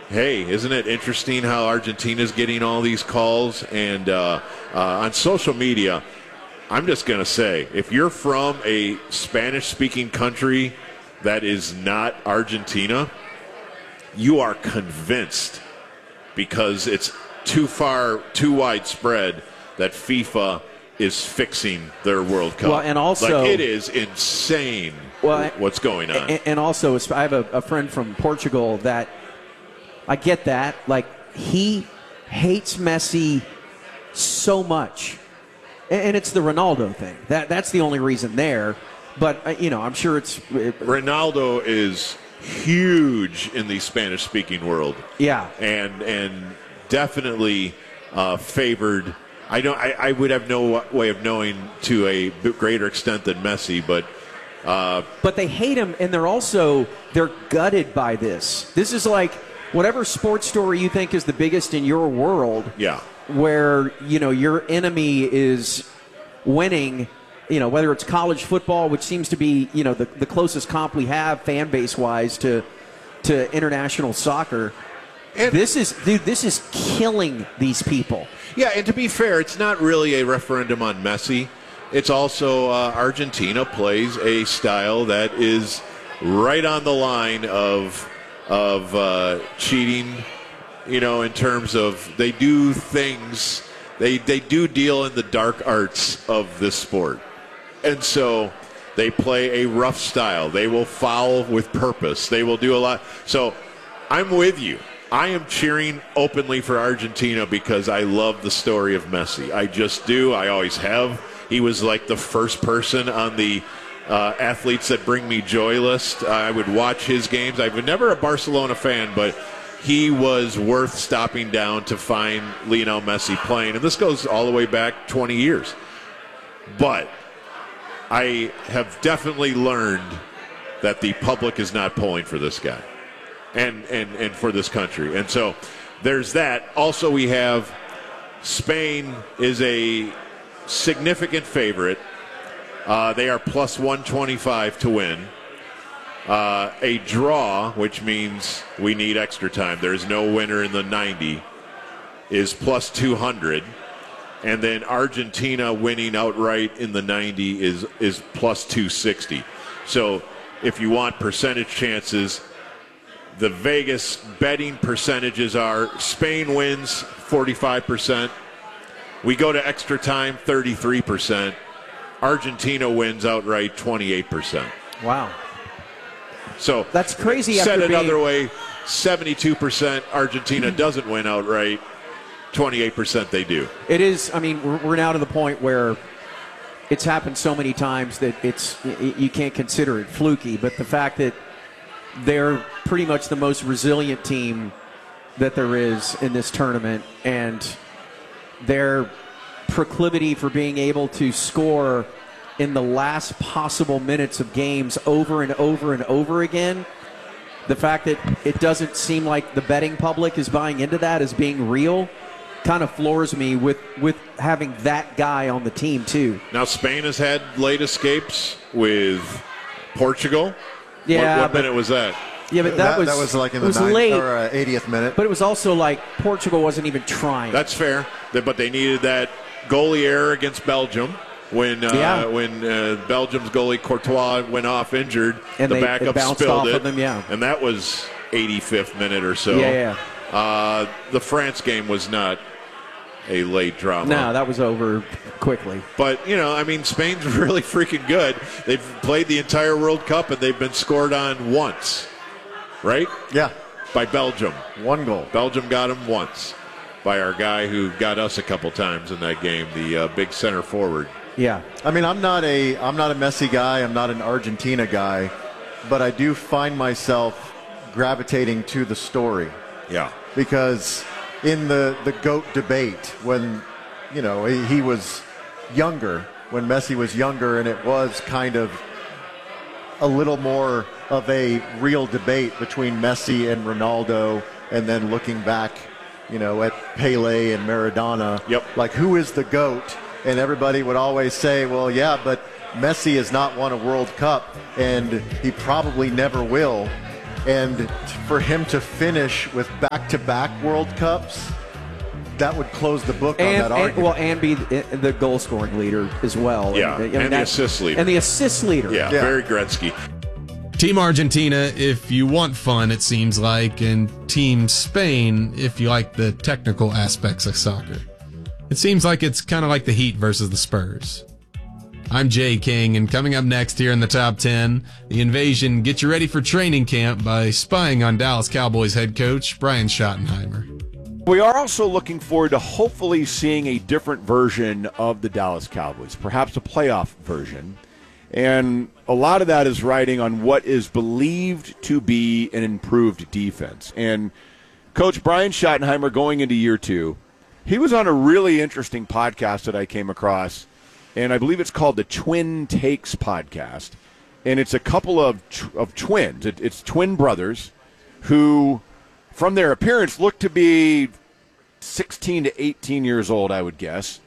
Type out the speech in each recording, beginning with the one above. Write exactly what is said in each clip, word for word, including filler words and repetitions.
hey, isn't it interesting how Argentina's getting all these calls? And uh, uh, on social media, I'm just going to say, if you're from a Spanish-speaking country that is not Argentina, you are convinced, because it's too far, too widespread, that FIFA is fixing their World Cup. Well, and also, like, it is insane well, what's going on. And, and also, I have a, a friend from Portugal that I get that. Like, he hates Messi so much. And it's the Ronaldo thing. That That's the only reason there. But, uh, you know, I'm sure it's... It, Ronaldo is huge in the Spanish-speaking world. Yeah. And and definitely uh, favored. I don't. I, I would have no way of knowing to a greater extent than Messi, but... Uh, but they hate him, and they're also... They're gutted by this. This is like whatever sports story you think is the biggest in your world. Yeah. Where, you know, your enemy is winning, you know, whether it's college football, which seems to be, you know, the, the closest comp we have fan base-wise to to international soccer. And this is, dude, this is killing these people. Yeah, and to be fair, it's not really a referendum on Messi. It's also uh, Argentina plays a style that is right on the line of of uh, cheating. You know, in terms of they do things, they they do deal in the dark arts of this sport. And so they play a rough style. They will foul with purpose. They will do a lot. So I'm with you. I am cheering openly for Argentina because I love the story of Messi. I just do. I always have. He was like the first person on the uh, athletes that bring me joy list. I would watch his games. I was never a Barcelona fan, but he was worth stopping down to find Lionel Messi playing. And this goes all the way back twenty years. But I have definitely learned that the public is not pulling for this guy and, and, and for this country. And so there's that. Also, we have Spain is a significant favorite. Uh, they are plus one twenty-five to win. Uh, a draw, which means we need extra time. There's no winner in the ninety, is plus two hundred. And then Argentina winning outright in the ninety is, is plus two sixty. So if you want percentage chances, the Vegas betting percentages are Spain wins forty-five percent. We go to extra time, thirty-three percent. Argentina wins outright, twenty-eight percent. Wow. So that's crazy. Said after another being... way, seventy-two percent Argentina doesn't win outright, twenty-eight percent they do. It is, I mean, we're, we're now to the point where it's happened so many times that it's you can't consider it fluky, but the fact that they're pretty much the most resilient team that there is in this tournament, and their proclivity for being able to score in the last possible minutes of games over and over and over again, the fact that it doesn't seem like the betting public is buying into that as being real kind of floors me with, with having that guy on the team too. Now, Spain has had late escapes with Portugal. Yeah, What, what but, minute was that? Yeah, but that, that was that was like in the was ninth, late, or uh, eightieth minute. But it was also like Portugal wasn't even trying. That's fair, but they needed that goalie error against Belgium. When uh, yeah. when uh, Belgium's goalie Courtois went off injured, and the they, backup it bounced spilled off it, of them, yeah. and that was eighty-fifth minute or so. Yeah, yeah. Uh, the France game was not a late drama. No, that was over quickly. But, you know, I mean, Spain's really freaking good. They've played the entire World Cup, and they've been scored on once, right? Yeah. By Belgium. One goal. Belgium got him once by our guy who got us a couple times in that game, the uh, big center forward. Yeah. I mean, I'm not a I'm not a Messi guy. I'm not an Argentina guy, but I do find myself gravitating to the story. Yeah. Because in the, the GOAT debate, when, you know, he, he was younger, when Messi was younger, and it was kind of a little more of a real debate between Messi and Ronaldo, and then looking back, you know, at Pele and Maradona. Yep. Like, who is the GOAT? And everybody would always say, well, yeah, but Messi has not won a World Cup, and he probably never will. And for him to finish with back-to-back World Cups, that would close the book and, on that and, argument. Well, and be the, the goal-scoring leader as well. Yeah, and, and the assist leader. And the assist leader. Yeah, Yeah. Barry Gretzky. Team Argentina, if you want fun, it seems like, and Team Spain, if you like the technical aspects of soccer. It seems like it's kind of like the Heat versus the Spurs. I'm Jay King, and coming up next here in the Top ten, the Invasion Get You Ready for Training Camp by spying on Dallas Cowboys head coach Brian Schottenheimer. We are also looking forward to hopefully seeing a different version of the Dallas Cowboys, perhaps a playoff version. And a lot of that is riding on what is believed to be an improved defense. And Coach Brian Schottenheimer, going into year two, he was on a really interesting podcast that I came across, and I believe it's called the Twin Takes podcast. And it's a couple of of twins. It, it's twin brothers who, from their appearance, look to be sixteen to eighteen years old, I would guess.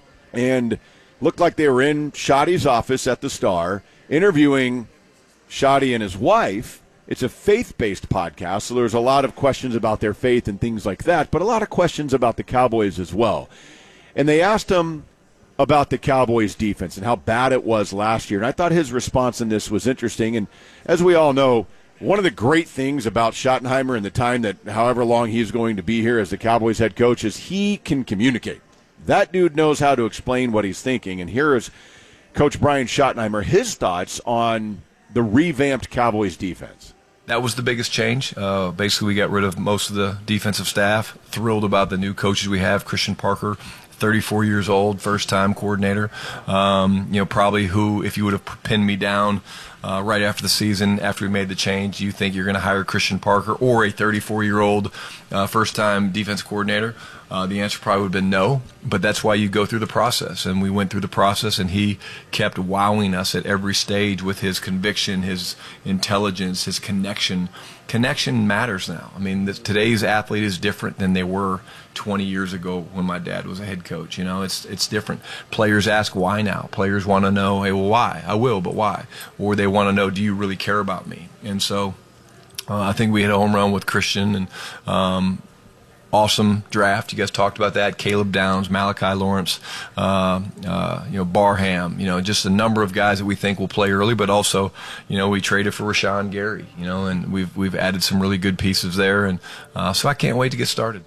And looked like they were in Shoddy's office at the Star interviewing Shoddy and his wife. It's a faith-based podcast, so there's a lot of questions about their faith and things like that, but a lot of questions about the Cowboys as well. And they asked him about the Cowboys' defense and how bad it was last year. And I thought his response in this was interesting. And as we all know, one of the great things about Schottenheimer in the time that however long he's going to be here as the Cowboys head coach is he can communicate. That dude knows how to explain what he's thinking. And here is Coach Brian Schottenheimer, his thoughts on the revamped Cowboys defense. That was the biggest change. Uh, basically, we got rid of most of the defensive staff. Thrilled about the new coaches we have. Christian Parker, thirty-four years old, first-time coordinator. Um, you know, probably who, if you would have pinned me down uh, right after the season, after we made the change, you think you're going to hire Christian Parker or a thirty-four-year-old uh, first-time defense coordinator? Uh, the answer probably would have been no, but that's why you go through the process. And we went through the process, and he kept wowing us at every stage with his conviction, his intelligence, his connection. Connection matters now. I mean, this, today's athlete is different than they were twenty years ago when my dad was a head coach. You know, it's it's different. Players ask why now. Players want to know, hey, well, why? I will, but why? Or they want to know, do you really care about me? And so uh, I think we had a home run with Christian, and um, awesome draft. You guys talked about that. Caleb Downs, Malachi Lawrence, uh, uh, you know, Barham, you know, just a number of guys that we think will play early, but also, you know, we traded for Rashawn Gary, you know, and we've we've added some really good pieces there. And uh, so I can't wait to get started.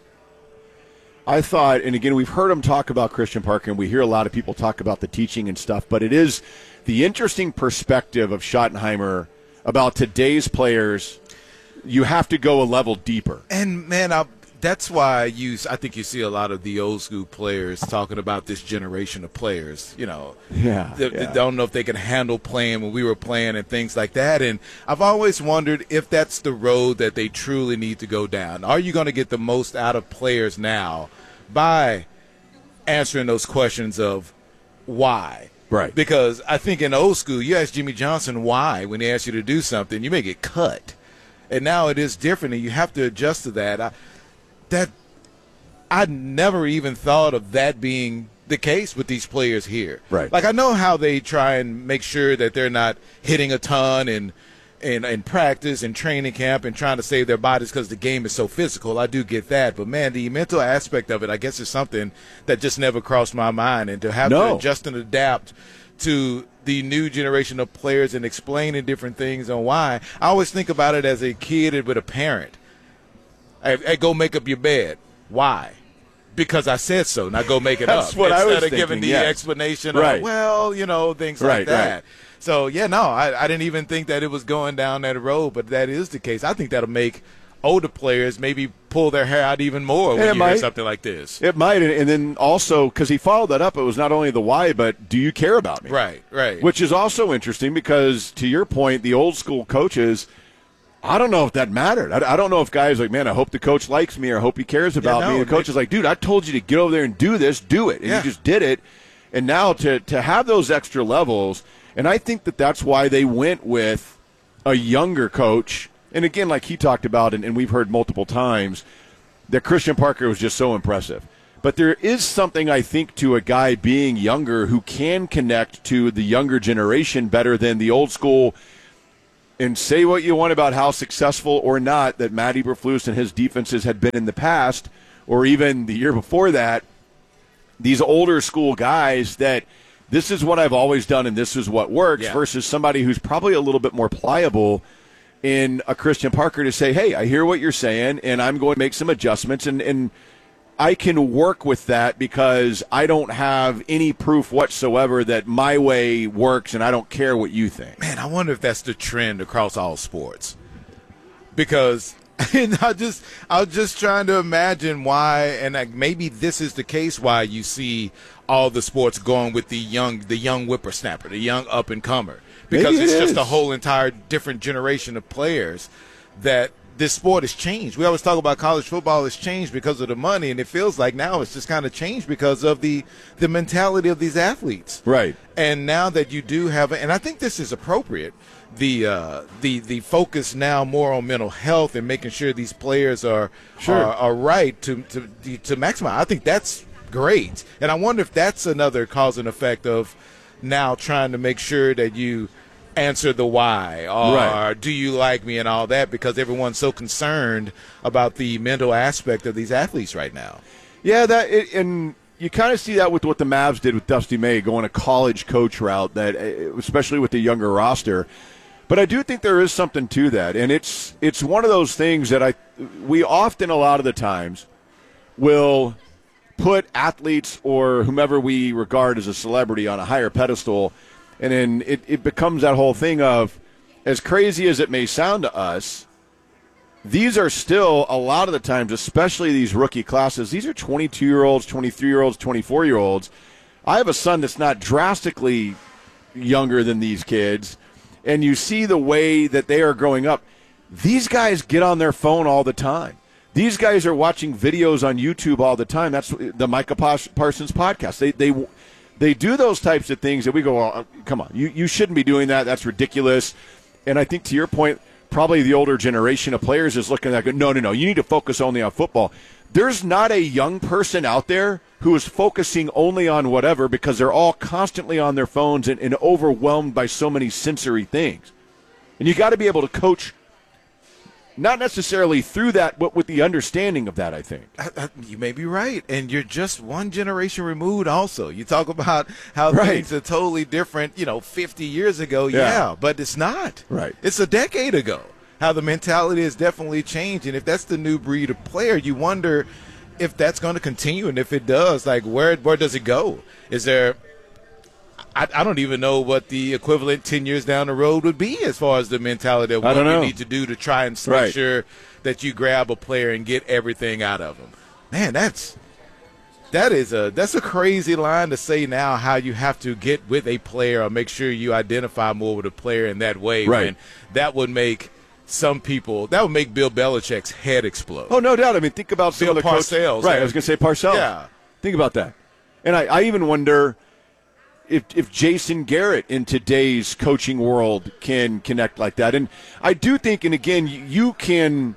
I thought, and again, we've heard him talk about Christian Parker, and we hear a lot of people talk about the teaching and stuff, but it is the interesting perspective of Schottenheimer about today's players. You have to go a level deeper. And, man, I, that's why you, I think you see a lot of the old school players talking about this generation of players, you know. Yeah, They, yeah. they don't know if they can handle playing when we were playing and things like that. And I've always wondered if that's the road that they truly need to go down. Are you going to get the most out of players now by answering those questions of why? Right. Because I think in old school, you ask Jimmy Johnson why when he asks you to do something, you may get cut. And now it is different, and you have to adjust to that. I, that I never even thought of that being the case with these players here. Right. Like, I know how they try and make sure that they're not hitting a ton in, in, in practice and training camp and trying to save their bodies because the game is so physical. I do get that. But, man, the mental aspect of it, I guess, is something that just never crossed my mind. And to have No. to adjust and adapt to the new generation of players and explaining different things on why. I always think about it as a kid with a parent. Hey, hey, go make up your bed. Why? Because I said so. Now go make it That's up. what I Instead was of giving thinking, the yes. explanation Right. of, well, you know, things Right, like that. right. So, yeah, no, I, I didn't even think that it was going down that road, but that is the case. I think that'll make older players maybe pull their hair out even more when it you might. hear something like this. It might, and, and then also, because he followed that up, it was not only the why, but do you care about me? Right, right. Which is also interesting because, to your point, the old school coaches, I don't know if that mattered. I, I don't know if guys like, man, I hope the coach likes me or I hope he cares about no, me. The coach it- is like, dude, I told you to get over there and do this, do it. And Yeah. you just did it. And now to, to have those extra levels, and I think that that's why they went with a younger coach. And again, like he talked about, and, and we've heard multiple times, that Christian Parker was just so impressive. But there is something, I think, to a guy being younger who can connect to the younger generation better than the old school. and say what you want about how successful or not that Matt Eberflus and his defenses had been in the past, or even the year before that, these older school guys that this is what I've always done and this is what works, yeah. versus somebody who's probably a little bit more pliable in a Christian Parker to say, hey, I hear what you're saying, and I'm going to make some adjustments, and, and I can work with that because I don't have any proof whatsoever that my way works, and I don't care what you think. Man, I wonder if that's the trend across all sports. Because and I just I was just trying to imagine why, and like maybe this is the case why you see all the sports going with the young the young whippersnapper, the young up and comer, because maybe it's it just is. a whole entire different generation of players that this sport has changed. We always talk about college football has changed because of the money, and it feels like now it's just kind of changed because of the the mentality of these athletes. Right. And now that you do have, and I think this is appropriate, the uh, the the focus now more on mental health and making sure these players are Sure. are, are right to, to to maximize. I think that's great, and I wonder if that's another cause and effect of now trying to make sure that you answer the why, or Right. do you like me and all that, because everyone's so concerned about the mental aspect of these athletes right now. Yeah, that it, and you kind of see that with what the Mavs did with Dusty May, going a college coach route, that especially with the younger roster. But I do think there is something to that, and it's it's one of those things that I we often a lot of the times will put athletes or whomever we regard as a celebrity on a higher pedestal, and then it, it becomes that whole thing of, as crazy as it may sound to us, these are still, a lot of the times, especially these rookie classes, these are twenty-two-year-olds, twenty-three-year-olds, twenty-four-year-olds. I have a son that's not drastically younger than these kids, and you see the way that they are growing up. These guys get on their phone all the time. These guys are watching videos on YouTube all the time. That's the Micah Parsons podcast. They they they do those types of things that we go, oh, come on, you, you shouldn't be doing that. That's ridiculous. And I think to your point, probably the older generation of players is looking at that, no, no, no, you need to focus only on football. There's not a young person out there who is focusing only on whatever, because they're all constantly on their phones and, and overwhelmed by so many sensory things. And you got to be able to coach, not necessarily through that, but with the understanding of that, I think. I, I, you may be right, and you're just one generation removed also. You talk about how Right. things are totally different, you know, fifty years ago, yeah, Yeah. but it's not. Right. It's a decade ago. How the mentality has definitely changed, and if that's the new breed of player, you wonder if that's going to continue, and if it does, like where where does it go? Is there I, I don't even know what the equivalent ten years down the road would be as far as the mentality of I what don't you know. need to do to try and make Right. sure that you grab a player and get everything out of them. Man, that's that is a that's a crazy line to say now, how you have to get with a player or make sure you identify more with a player in that way. Right. When that would make some people, that would make Bill Belichick's head explode. Oh, no doubt. I mean, think about some Bill of the coaches. Parcells. Right, I was going to say Parcells. Yeah. Think about that. And I, I even wonder if if Jason Garrett in today's coaching world can connect like that. And I do think, and again, you, you can,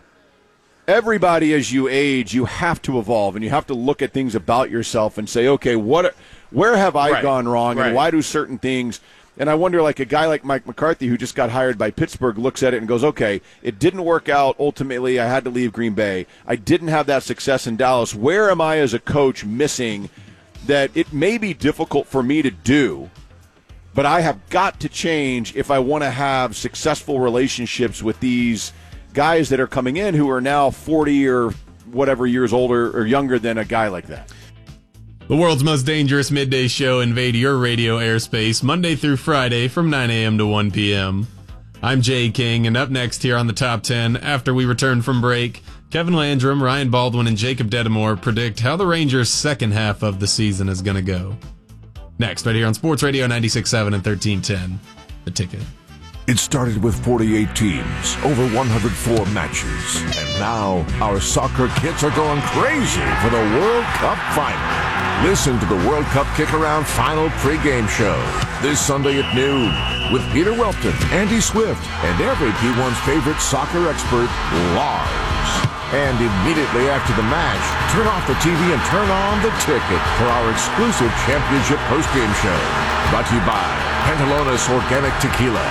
everybody as you age, you have to evolve, and you have to look at things about yourself and say, okay, what, where have I Right. gone wrong, Right. and why do certain things. And I wonder, like a guy like Mike McCarthy, who just got hired by Pittsburgh, looks at it and goes, okay, it didn't work out. Ultimately, I had to leave Green Bay. I didn't have that success in Dallas. Where am I as a coach missing that it may be difficult for me to do, but I have got to change if I want to have successful relationships with these guys that are coming in who are now forty or whatever years older or younger than a guy like that. The world's most dangerous midday show invade your radio airspace Monday through Friday from nine a.m. to one p.m. I'm Jay King, and up next here on the Top ten, after we return from break, Kevin Landrum, Ryan Baldwin, and Jacob Dedamore predict how the Rangers' second half of the season is going to go. Next, right here on Sports Radio ninety-six point seven and thirteen ten, The Ticket. It started with forty-eight teams, over one hundred four matches, and now our soccer kids are going crazy for the World Cup final. Listen to the World Cup Kick-Around Final pregame show this Sunday at noon with Peter Welton, Andy Swift, and every P one's favorite soccer expert, Lars. And immediately after the match, turn off the T V and turn on The Ticket for our exclusive championship postgame show. Brought to you by Pantalones Organic Tequila.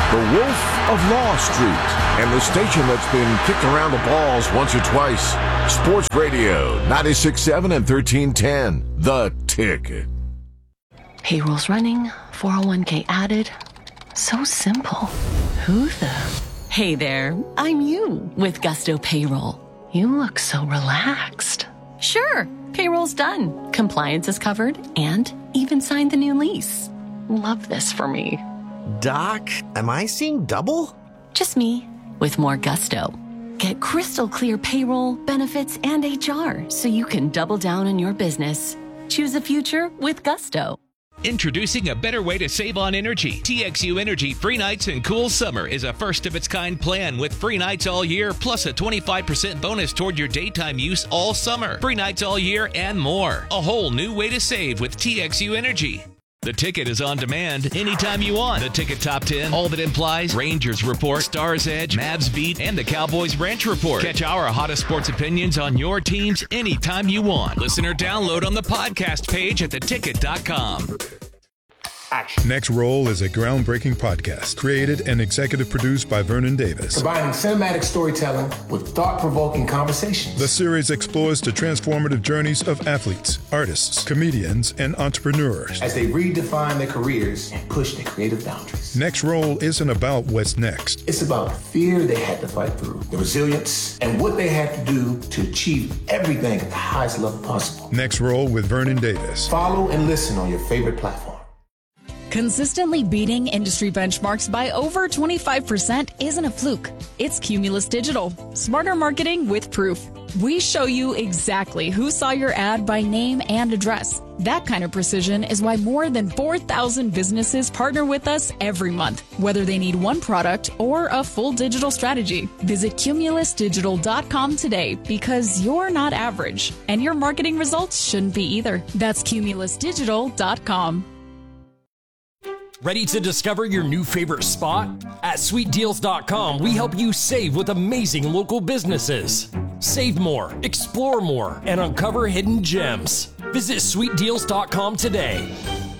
the Wolf of Law Street, and the station that's been kicked around the balls once or twice. Sports Radio, ninety-six point seven and thirteen ten. The Ticket. Payroll's running, four oh one k added. So simple. Who the? Hey there, I'm you with Gusto Payroll. You look so relaxed. Sure, payroll's done. Compliance is covered and even signed the new lease. Love this for me. Doc, am I seeing double? Just me with more gusto. Get crystal clear payroll, benefits, and H R so you can double down on your business. Choose a future with Gusto. Introducing a better way to save on energy. T X U Energy Free Nights and Cool Summer is a first-of-its-kind plan with free nights all year, plus a twenty-five percent bonus toward your daytime use all summer. Free nights all year and more. A whole new way to save with T X U Energy. The Ticket is on demand anytime you want. The Ticket Top ten, All That Implies, Rangers Report, Stars Edge, Mavs Beat, and the Cowboys Ranch Report. Catch our hottest sports opinions on your teams anytime you want. Listen or download on the podcast page at the ticket dot com. Next Roll is a groundbreaking podcast created and executive produced by Vernon Davis. Combining cinematic storytelling with thought-provoking conversations. The series explores the transformative journeys of athletes, artists, comedians, and entrepreneurs as they redefine their careers and push their creative boundaries. Next Roll isn't about what's next. It's about the fear they had to fight through, the resilience, and what they had to do to achieve everything at the highest level possible. Next Roll with Vernon Davis. Follow and listen on your favorite platform. Consistently beating industry benchmarks by over twenty-five percent isn't a fluke. It's Cumulus Digital. Smarter marketing with proof. We show you exactly who saw your ad by name and address. That kind of precision is why more than four thousand businesses partner with us every month, whether they need one product or a full digital strategy. Visit cumulus digital dot com today because you're not average, and your marketing results shouldn't be either. That's cumulus digital dot com. Ready to discover your new favorite spot? At sweet deals dot com, we help you save with amazing local businesses. Save more, explore more, and uncover hidden gems. Visit sweet deals dot com today.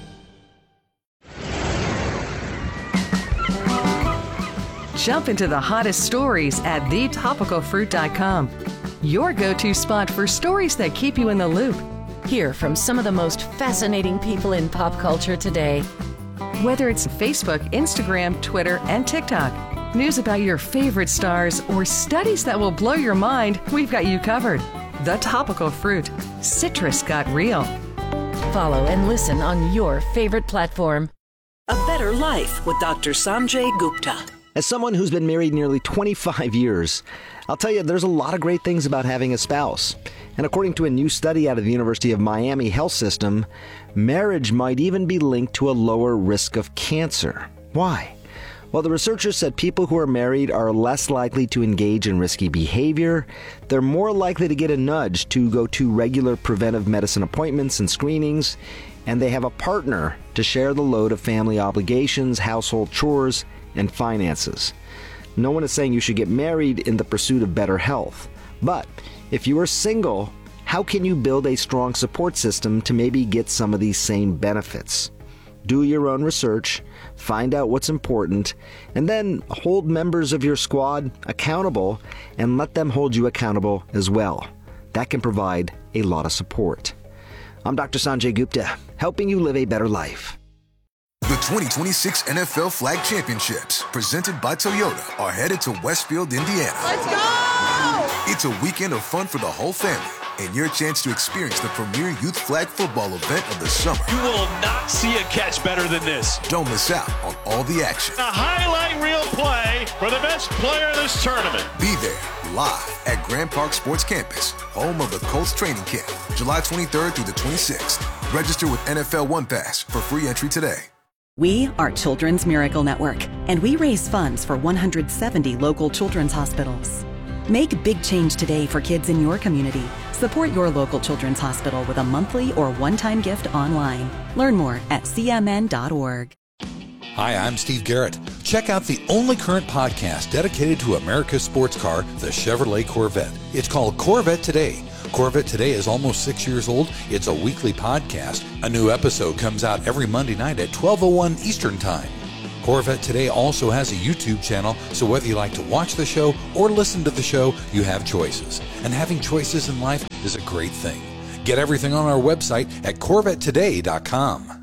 Jump into the hottest stories at the topical fruit dot com. Your go-to spot for stories that keep you in the loop. Hear from some of the most fascinating people in pop culture today. Whether it's Facebook, Instagram, Twitter, and TikTok, news about your favorite stars, or studies that will blow your mind, we've got you covered. The Topical Fruit. Citrus got real. Follow and listen on your favorite platform. A Better Life with Doctor Sanjay Gupta. As someone who's been married nearly twenty-five years, I'll tell you there's a lot of great things about having a spouse. And according to a new study out of the University of Miami Health System, marriage might even be linked to a lower risk of cancer. Why? Well, the researchers said people who are married are less likely to engage in risky behavior, they're more likely to get a nudge to go to regular preventive medicine appointments and screenings, and they have a partner to share the load of family obligations, household chores, and finances. No one is saying you should get married in the pursuit of better health. But if you are single, how can you build a strong support system to maybe get some of these same benefits? Do your own research, find out what's important, and then hold members of your squad accountable and let them hold you accountable as well. That can provide a lot of support. I'm Doctor Sanjay Gupta, helping you live a better life. The twenty twenty-six N F L Flag Championships, presented by Toyota, are headed to Westfield, Indiana. Let's go! It's a weekend of fun for the whole family and your chance to experience the premier youth flag football event of the summer. You will not see a catch better than this. Don't miss out on all the action. A highlight reel play for the best player of this tournament. Be there live at Grand Park Sports Campus, home of the Colts training camp, July twenty-third through the twenty-sixth. Register with N F L One Pass for free entry today. We are Children's Miracle Network, and we raise funds for one hundred seventy local children's hospitals. Make big change today for kids in your community. Support your local children's hospital with a monthly or one-time gift online. Learn more at c m n dot org. Hi, I'm Steve Garrett. Check out the only current podcast dedicated to America's sports car, the Chevrolet Corvette. It's called Corvette Today. Corvette Today is almost six years old. It's a weekly podcast. A new episode comes out every Monday night at twelve oh one Eastern Time. Corvette Today also has a YouTube channel, so whether you like to watch the show or listen to the show, you have choices. And having choices in life is a great thing. Get everything on our website at corvette today dot com.